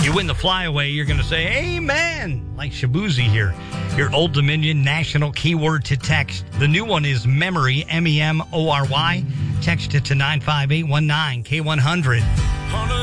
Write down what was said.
You win the flyaway, you're going to say, amen, like Shabuzi here. Your Old Dominion national keyword to text. The new one is memory, MEMORY. Text it to 95819, K100.